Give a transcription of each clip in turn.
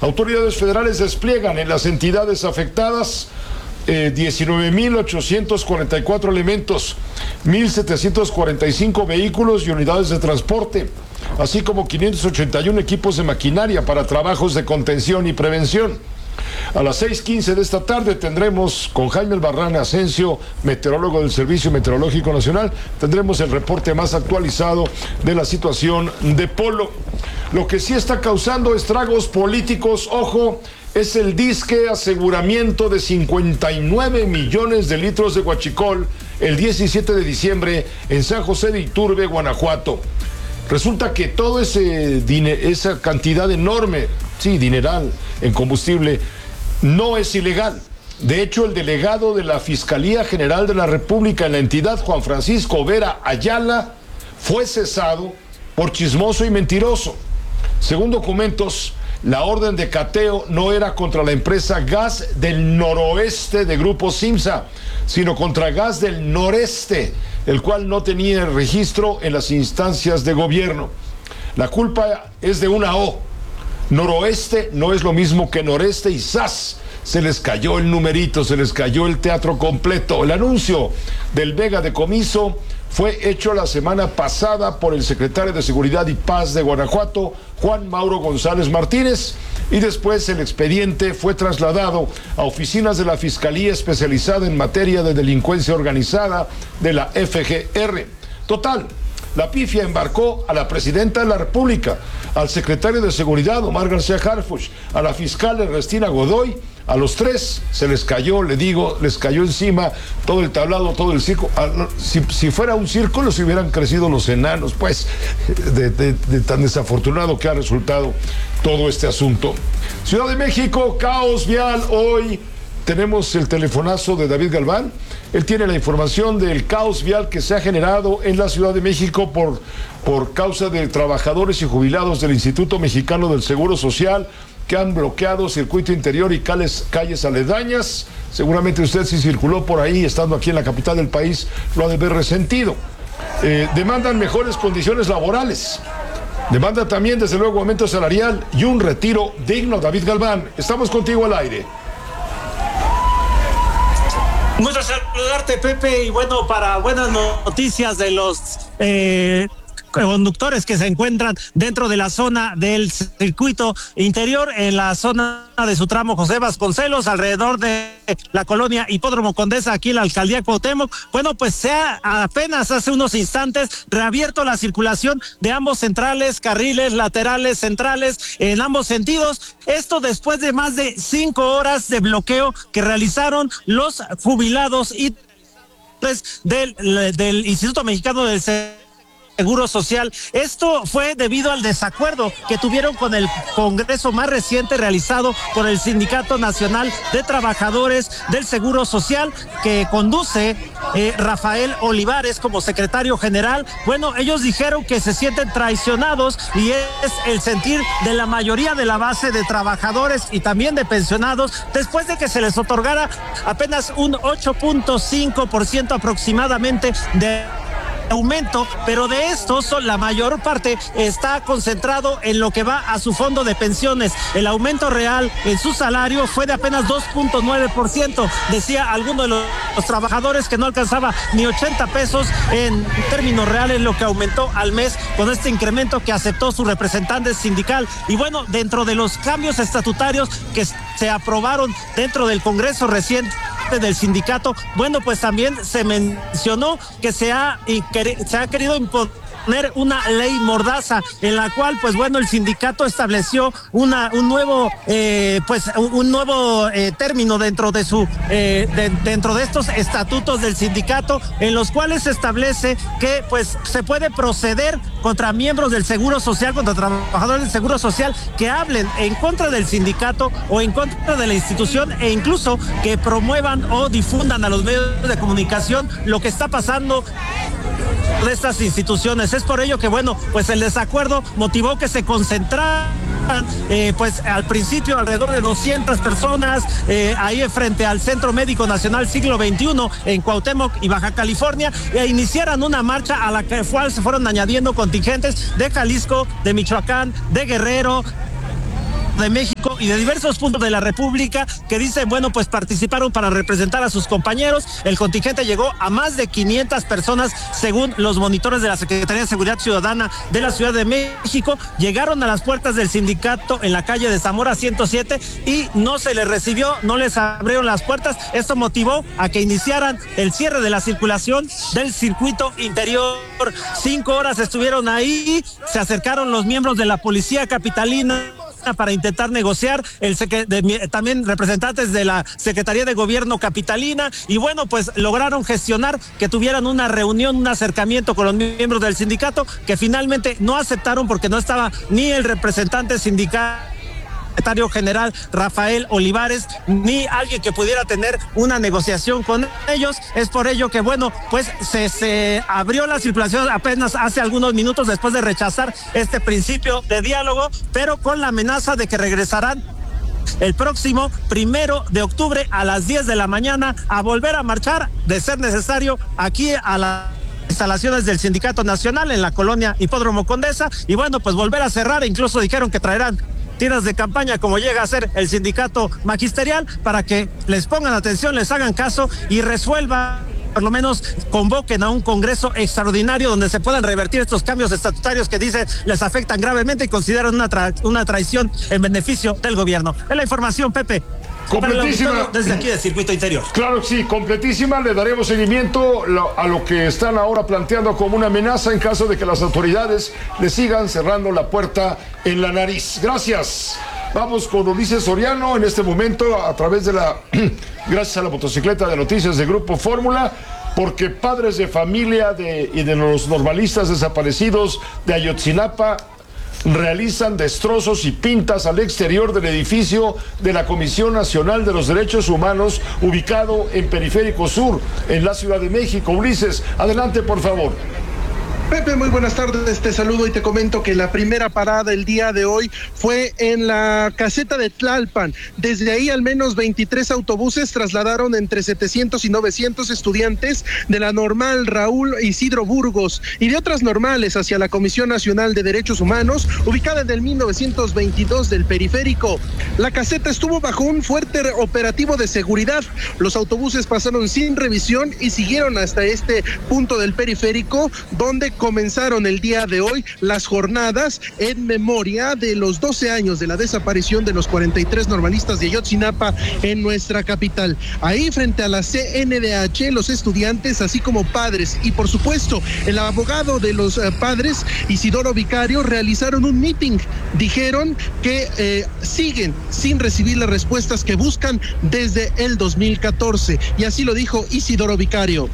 Autoridades federales despliegan en las entidades afectadas 19.844 elementos, 1.745 vehículos y unidades de transporte, así como 581 equipos de maquinaria para trabajos de contención y prevención. A las 6:15 de esta tarde tendremos con Jaime Albarrán Asensio, meteorólogo del Servicio Meteorológico Nacional, tendremos el reporte más actualizado de la situación de Polo. Lo que sí está causando estragos políticos, ojo, es el disque aseguramiento de 59 millones de litros de huachicol el 17 de diciembre en San José de Iturbe, Guanajuato. Resulta que toda esa cantidad enorme, dineral en combustible, no es ilegal. De hecho, el delegado de la Fiscalía General de la República en la entidad, Juan Francisco Vera Ayala, fue cesado por chismoso y mentiroso. Según documentos, la orden de cateo no era contra la empresa Gas del Noroeste de Grupo Simsa, sino contra Gas del Noreste, el cual no tenía registro en las instancias de gobierno. La culpa es de una O. Noroeste no es lo mismo que noreste y ¡zas! Se les cayó el numerito, se les cayó el teatro completo. El anuncio del Vega Decomiso fue hecho la semana pasada por el secretario de Seguridad y Paz de Guanajuato, Juan Mauro González Martínez, y después el expediente fue trasladado a oficinas de la Fiscalía Especializada en Materia de Delincuencia Organizada de la FGR. Total, la pifia embarcó a la presidenta de la República, al secretario de Seguridad, Omar García Harfuch, a la fiscal Ernestina Godoy. A los tres se les cayó, les cayó encima todo el tablado, todo el circo. Si fuera un círculo, se hubieran crecido los enanos, pues, de tan desafortunado que ha resultado todo este asunto. Ciudad de México, caos vial hoy. Tenemos el telefonazo de David Galván. Él tiene la información del caos vial que se ha generado en la Ciudad de México por causa de trabajadores y jubilados del Instituto Mexicano del Seguro Social que han bloqueado circuito interior y calles aledañas. Seguramente usted, si circuló por ahí estando aquí en la capital del país, lo ha de ver resentido. Demandan mejores condiciones laborales. Demanda también, desde luego, aumento salarial y un retiro digno. David Galván, estamos contigo al aire. Mucho saludarte, Pepe, y bueno, para buenas noticias de los conductores que se encuentran dentro de la zona del circuito interior, en la zona de su tramo José Vasconcelos, alrededor de la colonia Hipódromo Condesa, aquí en la alcaldía Cuauhtémoc. Bueno, pues se ha apenas hace unos instantes reabierto la circulación de ambos centrales, carriles laterales, centrales, en ambos sentidos. Esto después de más de 5 horas de bloqueo que realizaron los jubilados y del Instituto Mexicano del Seguro Social. Esto fue debido al desacuerdo que tuvieron con el congreso más reciente realizado por el Sindicato Nacional de Trabajadores del Seguro Social, que conduce Rafael Olivares como secretario general. Bueno, ellos dijeron que se sienten traicionados y es el sentir de la mayoría de la base de trabajadores y también de pensionados después de que se les otorgara apenas un 8.5% aproximadamente de aumento, pero de estos la mayor parte está concentrado en lo que va a su fondo de pensiones. El aumento real en su salario fue de apenas 2.9%. Decía alguno de los trabajadores que no alcanzaba ni 80 pesos en términos reales lo que aumentó al mes con este incremento que aceptó su representante sindical. Y bueno, dentro de los cambios estatutarios que se aprobaron dentro del Congreso reciente del sindicato, bueno, pues también se mencionó que se ha querido imponer una ley mordaza en la cual, pues bueno, el sindicato estableció un nuevo término dentro de estos estatutos del sindicato, en los cuales se establece que pues se puede proceder contra miembros del Seguro Social, contra trabajadores del Seguro Social que hablen en contra del sindicato o en contra de la institución, e incluso que promuevan o difundan a los medios de comunicación lo que está pasando de estas instituciones. Es por ello que, bueno, pues el desacuerdo motivó que se concentraran pues al principio alrededor de 200 personas ahí frente al Centro Médico Nacional Siglo XXI en Cuauhtémoc y Baja California, e iniciaran una marcha a la cual se fueron añadiendo contingentes de Jalisco, de Michoacán, de Guerrero, de México y de diversos puntos de la República que dicen, bueno, pues participaron para representar a sus compañeros. El contingente llegó a más de 500 personas, según los monitores de la Secretaría de Seguridad Ciudadana de la Ciudad de México. Llegaron a las puertas del sindicato en la calle de Zamora 107 y no se les recibió, no les abrieron las puertas. Esto motivó a que iniciaran el cierre de la circulación del circuito interior. 5 horas estuvieron ahí, se acercaron los miembros de la policía capitalina para intentar negociar, también representantes de la Secretaría de Gobierno capitalina, y bueno, pues lograron gestionar que tuvieran una reunión, un acercamiento con los miembros del sindicato, que finalmente no aceptaron porque no estaba ni el representante sindical, secretario general Rafael Olivares, ni alguien que pudiera tener una negociación con ellos. Es por ello que, bueno, pues se abrió la circulación apenas hace algunos minutos después de rechazar este principio de diálogo, pero con la amenaza de que regresarán el próximo 1 de octubre a las 10 de la mañana a volver a marchar, de ser necesario, aquí a las instalaciones del Sindicato Nacional en la colonia Hipódromo Condesa, y bueno, pues volver a cerrar. Incluso dijeron que traerán tiendas de campaña, como llega a ser el sindicato magisterial, para que les pongan atención, les hagan caso y resuelvan, por lo menos convoquen a un congreso extraordinario donde se puedan revertir estos cambios estatutarios que dicen les afectan gravemente y consideran una traición en beneficio del gobierno. Es la información, Pepe. Completísima. Desde aquí del Circuito Interior. Claro que sí, completísima. Le daremos seguimiento a lo que están ahora planteando como una amenaza en caso de que las autoridades le sigan cerrando la puerta en la nariz. Gracias. Vamos con Ulises Soriano en este momento a través de gracias a la motocicleta de noticias de Grupo Fórmula, porque padres de familia y de los normalistas desaparecidos de Ayotzinapa realizan destrozos y pintas al exterior del edificio de la Comisión Nacional de los Derechos Humanos, ubicado en Periférico Sur, en la Ciudad de México. Ulises, adelante, por favor. Pepe, muy buenas tardes, te saludo y te comento que la primera parada el día de hoy fue en la caseta de Tlalpan. Desde ahí al menos 23 autobuses trasladaron entre 700 y 900 estudiantes de la normal Raúl Isidro Burgos y de otras normales hacia la Comisión Nacional de Derechos Humanos, ubicada en el 1922 del Periférico. La caseta estuvo bajo un fuerte operativo de seguridad. Los autobuses pasaron sin revisión y siguieron hasta este punto del Periférico, donde comenzaron el día de hoy las jornadas en memoria de los 12 años de la desaparición de los 43 normalistas de Ayotzinapa en nuestra capital. Ahí frente a la CNDH, los estudiantes, así como padres y por supuesto el abogado de los padres, Isidoro Vicario, realizaron un meeting. Dijeron que siguen sin recibir las respuestas que buscan desde el 2014, y así lo dijo Isidoro Vicario.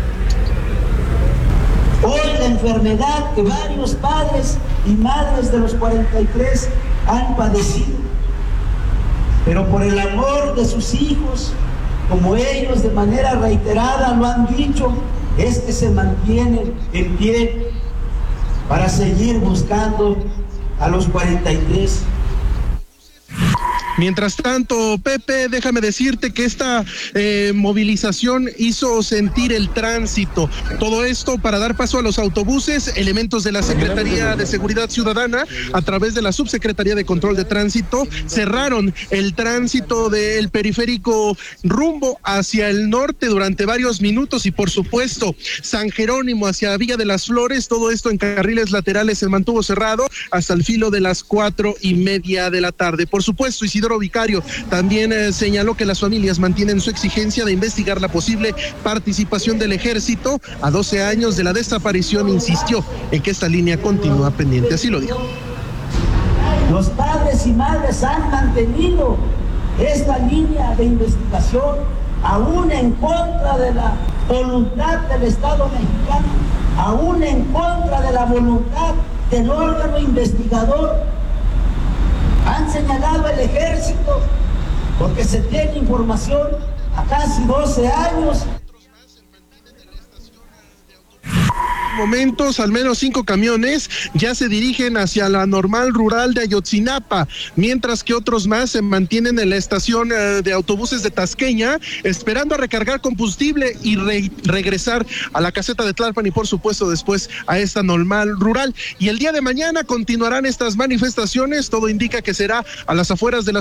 Hoy la enfermedad que varios padres y madres de los 43 han padecido, pero por el amor de sus hijos, como ellos de manera reiterada lo han dicho, es que se mantienen en pie para seguir buscando a los 43. Mientras tanto, Pepe, déjame decirte que esta movilización hizo sentir el tránsito. Todo esto para dar paso a los autobuses. Elementos de la Secretaría de Seguridad Ciudadana, a través de la Subsecretaría de Control de Tránsito, cerraron el tránsito del Periférico rumbo hacia el norte durante varios minutos, y por supuesto San Jerónimo hacia Villa de las Flores, todo esto en carriles laterales se mantuvo cerrado hasta el filo de las 4:30 de la tarde. Por supuesto, Isidoro Vicario también señaló que las familias mantienen su exigencia de investigar la posible participación del ejército a 12 años de la desaparición. Insistió en que esta línea continúa pendiente, así lo dijo. Los padres y madres han mantenido esta línea de investigación aún en contra de la voluntad del Estado mexicano, aún en contra de la voluntad del órgano investigador. Han señalado el ejército porque se tiene información a casi 12 años. momentos, al menos 5 camiones ya se dirigen hacia la normal rural de Ayotzinapa, mientras que otros más se mantienen en la estación de autobuses de Tasqueña, esperando a recargar combustible y regresar a la caseta de Tlalpan y por supuesto después a esta normal rural. Y el día de mañana continuarán estas manifestaciones, todo indica que será a las afueras de la